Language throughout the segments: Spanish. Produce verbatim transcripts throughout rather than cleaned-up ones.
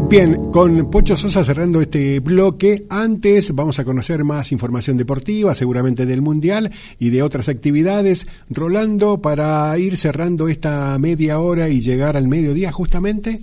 Bien, con Pocho Sosa cerrando este bloque. Antes vamos a conocer más información deportiva, seguramente del Mundial y de otras actividades. Rolando, para ir cerrando esta media hora y llegar al mediodía justamente.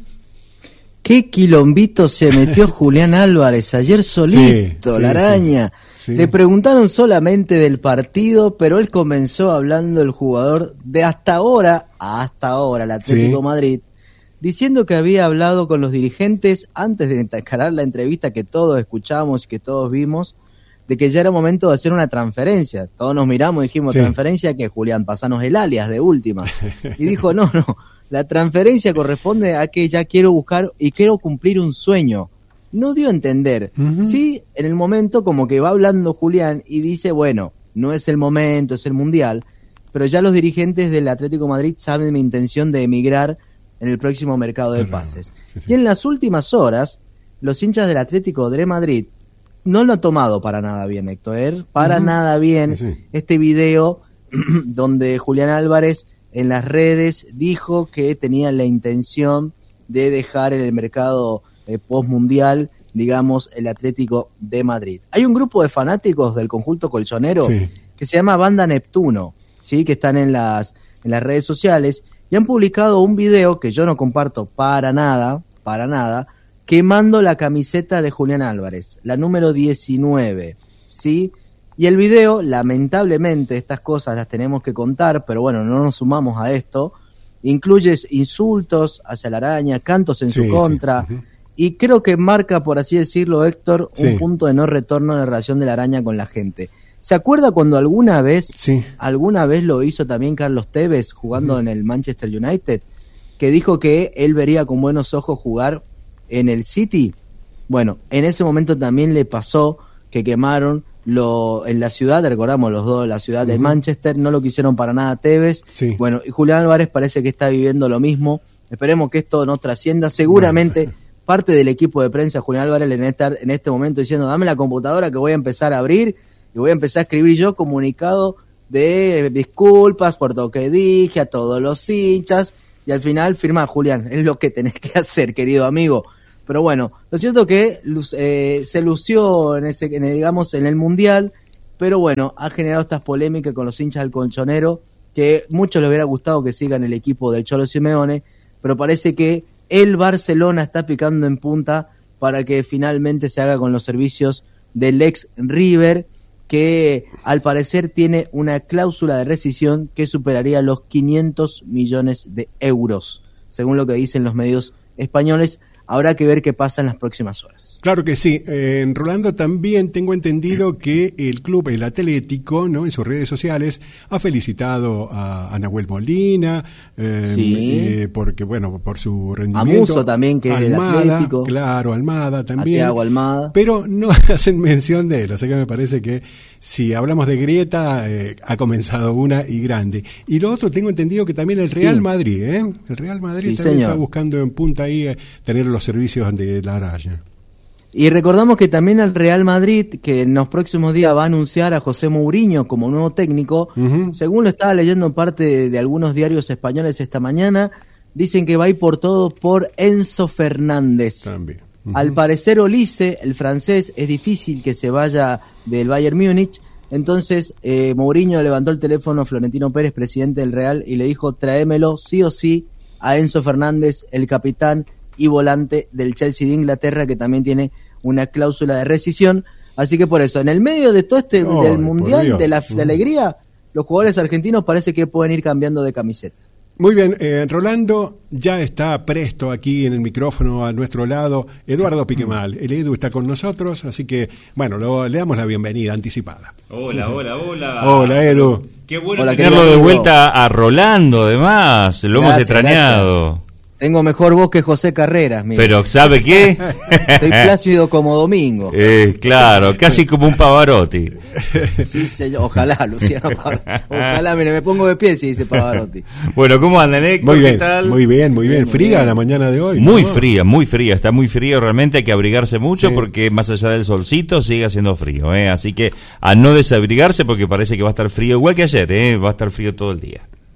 ¿Qué quilombito se metió Julián Álvarez ayer solito, sí, sí, la araña? Sí, sí. Le preguntaron solamente del partido, pero él comenzó hablando el jugador de hasta ahora, hasta ahora, el Atlético sí. Madrid, diciendo que había hablado con los dirigentes antes de encarar la entrevista que todos escuchamos y que todos vimos, de que ya era momento de hacer una transferencia. Todos nos miramos y dijimos, sí. ¿transferencia qué, Julián? Pasanos el alias de última. Y dijo, no, no, la transferencia corresponde a que ya quiero buscar y quiero cumplir un sueño. No dio a entender. Uh-huh. Sí, en el momento como que va hablando Julián y dice, bueno, no es el momento, es el Mundial, pero ya los dirigentes del Atlético de Madrid saben mi intención de emigrar en el próximo mercado de pases. Sí, sí. Y en las últimas horas, los hinchas del Atlético de Madrid no lo han tomado para nada bien, Héctor, para uh-huh. nada bien sí, sí. este video donde Julián Álvarez en las redes dijo que tenía la intención de dejar en el mercado eh, post-mundial, digamos, el Atlético de Madrid. Hay un grupo de fanáticos del conjunto colchonero sí. que se llama Banda Neptuno, ¿sí? que están en las, en las redes sociales, y han publicado un video que yo no comparto para nada, para nada, quemando la camiseta de Julián Álvarez, la número diecinueve, ¿sí? Y el video, lamentablemente, estas cosas las tenemos que contar, pero bueno, no nos sumamos a esto, incluye insultos hacia la araña, cantos en sí, su contra, sí. uh-huh. y creo que marca, por así decirlo, Héctor, sí. un punto de no retorno en la relación de la araña con la gente. ¿Se acuerda cuando alguna vez, sí. alguna vez lo hizo también Carlos Tevez jugando uh-huh. en el Manchester United, que dijo que él vería con buenos ojos jugar en el City? Bueno, en ese momento también le pasó que quemaron lo en la ciudad, recordamos los dos, la ciudad uh-huh. de Manchester, no lo quisieron para nada Tevez. Sí. Bueno, y Julián Álvarez parece que está viviendo lo mismo. Esperemos que esto no trascienda. Seguramente bueno. parte del equipo de prensa, Julián Álvarez, le debe estar en este momento diciendo, dame la computadora que voy a empezar a abrir y voy a empezar a escribir yo comunicado de disculpas por lo que dije a todos los hinchas, y al final firma, Julián, es lo que tenés que hacer, querido amigo. Pero bueno, lo cierto que eh, se lució en ese, en, digamos, en el Mundial, pero bueno, ha generado estas polémicas con los hinchas del colchonero, que muchos les hubiera gustado que sigan el equipo del Cholo Simeone, pero parece que el Barcelona está picando en punta para que finalmente se haga con los servicios del ex River, que al parecer tiene una cláusula de rescisión que superaría los quinientos millones de euros, según lo que dicen los medios españoles. Habrá que ver qué pasa en las próximas horas. Claro que sí. Eh, Rolando, también tengo entendido que el club, el Atlético, ¿no?, en sus redes sociales, ha felicitado a, a Nahuel Molina, eh, sí. eh, porque, bueno, por su rendimiento. A Musso también, que es Almada, del Atlético. Claro, Almada también. A Thiago Almada. Pero no hacen mención de él, o sea que me parece que si hablamos de grieta, eh, ha comenzado una y grande. Y lo otro, tengo entendido que también el Real sí. Madrid, ¿eh? El Real Madrid sí, también señor. está buscando en punta ahí eh, tener los servicios de la araña. Y recordamos que también el Real Madrid, que en los próximos días va a anunciar a José Mourinho como nuevo técnico, uh-huh. según lo estaba leyendo parte de, de algunos diarios españoles esta mañana, dicen que va a ir por todo por Enzo Fernández. También. Uh-huh. Al parecer Olise, el francés, es difícil que se vaya del Bayern Múnich, entonces eh, Mourinho levantó el teléfono a Florentino Pérez, presidente del Real, y le dijo, tráemelo sí o sí a Enzo Fernández, el capitán y volante del Chelsea de Inglaterra, que también tiene una cláusula de rescisión. Así que por eso, en el medio de todo este oh, del Mundial, de la, de alegría, los jugadores argentinos parece que pueden ir cambiando de camiseta. Muy bien, eh, Rolando, ya está presto aquí en el micrófono a nuestro lado Eduardo Piquemal. El Edu está con nosotros, así que, bueno, lo, le damos la bienvenida anticipada. Hola, hola, hola. Hola, Edu. Qué bueno hola, tenerlo de vuelta a Rolando, además. Lo gracias, hemos extrañado. Gracias. Tengo mejor voz que José Carreras, mira. Pero, ¿sabe qué? Estoy plácido como Domingo. Eh, claro, casi como un Pavarotti. Sí, señor. Ojalá, Luciano Pavarotti. Ojalá, mire, me pongo de pie si dice Pavarotti. Bueno, ¿cómo andan, Héctor? Muy bien, ¿qué tal? muy bien, muy bien. Muy Fría bien. la mañana de hoy. Muy ¿no? fría, muy fría. Está muy frío, realmente hay que abrigarse mucho sí. porque más allá del solcito sigue haciendo frío, ¿eh? Así que a no desabrigarse porque parece que va a estar frío, igual que ayer, ¿eh? Va a estar frío todo el día.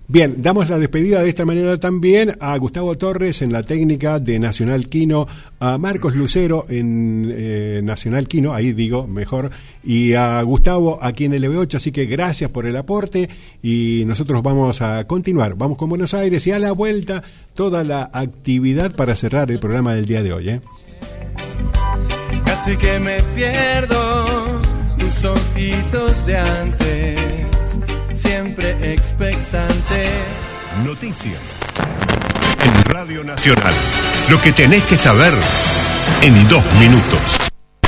Bien, damos la despedida de esta manera también a Gustavo Torres en la técnica de Nacional Kino, a Marcos Lucero en eh, Nacional Kino, ahí digo mejor, y a Gustavo aquí en L B ocho, así que gracias por el aporte y nosotros vamos a continuar, vamos con Buenos Aires y a la vuelta toda la actividad para cerrar el programa del día de hoy. ¿eh? Casi que me pierdo tus ojitos de antes, siempre expectante. Noticias en Radio Nacional. Lo que tenés que saber en dos minutos.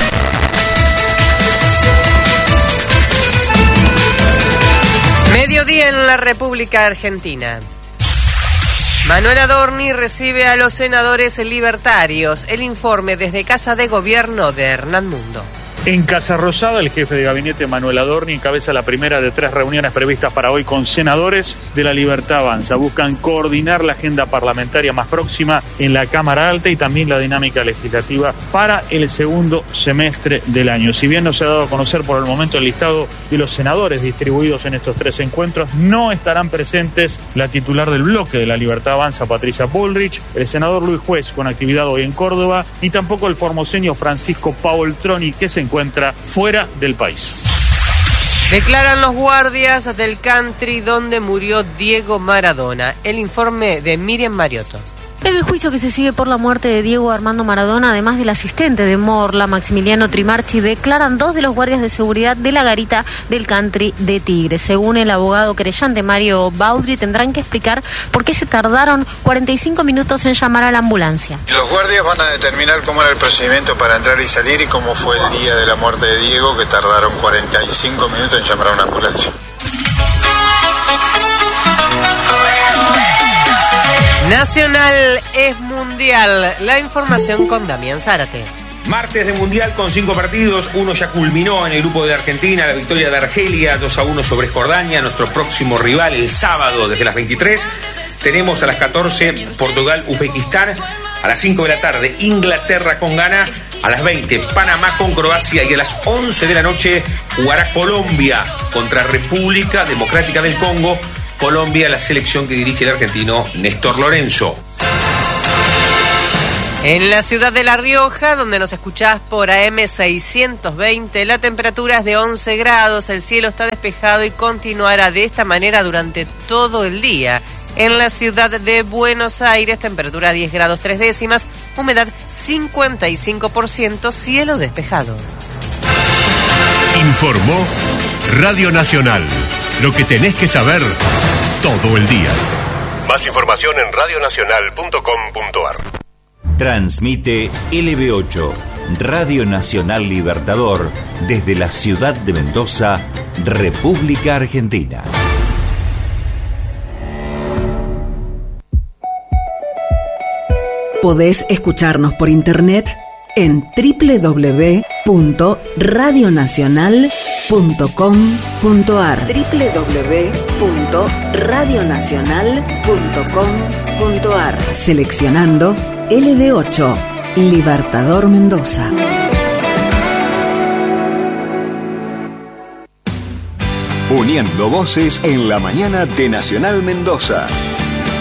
Mediodía en la República Argentina. Manuel Adorni recibe a los senadores libertarios. El informe desde Casa de Gobierno de Hernán Mundo. En Casa Rosada, el jefe de gabinete Manuel Adorni encabeza la primera de tres reuniones previstas para hoy con senadores de La Libertad Avanza. Buscan coordinar la agenda parlamentaria más próxima en la Cámara Alta y también la dinámica legislativa para el segundo semestre del año. Si bien no se ha dado a conocer por el momento el listado de los senadores distribuidos en estos tres encuentros, no estarán presentes la titular del bloque de La Libertad Avanza, Patricia Bullrich, el senador Luis Juez, con actividad hoy en Córdoba, y tampoco el formoseño Francisco Paoltroni, que se encuentra encuentra fuera del país. Declaran los guardias del country donde murió Diego Maradona. El informe de Miriam Mariotto. En el juicio que se sigue por la muerte de Diego Armando Maradona, además del asistente de Morla, Maximiliano Trimarchi, declaran dos de los guardias de seguridad de la garita del country de Tigre. Según el abogado querellante Mario Baudry, tendrán que explicar por qué se tardaron cuarenta y cinco minutos en llamar a la ambulancia. Los guardias van a determinar cómo era el procedimiento para entrar y salir y cómo fue el día de la muerte de Diego, que tardaron cuarenta y cinco minutos en llamar a una ambulancia. Nacional es mundial. La información con Damián Zárate. Martes de Mundial con cinco partidos, uno ya culminó en el grupo de Argentina, la victoria de Argelia dos a uno sobre Jordania, nuestro próximo rival el sábado desde las veintitrés. Tenemos a las catorce Portugal-Uzbekistán, a las cinco de la tarde Inglaterra con Ghana, a las veinte Panamá con Croacia y a las once de la noche jugará Colombia contra República Democrática del Congo. Colombia, la selección que dirige el argentino Néstor Lorenzo. En la ciudad de La Rioja, donde nos escuchás por A M seiscientos veinte, la temperatura es de once grados, el cielo está despejado y continuará de esta manera durante todo el día. En la ciudad de Buenos Aires, temperatura diez grados tres décimas, humedad cincuenta y cinco por ciento, cielo despejado. Informó Radio Nacional. Lo que tenés que saber todo el día. Más información en radio nacional punto com punto a r. Transmite L B ocho, Radio Nacional Libertador, desde la ciudad de Mendoza, República Argentina. Podés escucharnos por internet en doble u doble u doble u punto radio nacional punto com punto a r. doble u doble u doble u punto radio nacional punto com punto a r. Seleccionando L B ocho, Libertador Mendoza. Uniendo voces en la mañana de Nacional Mendoza.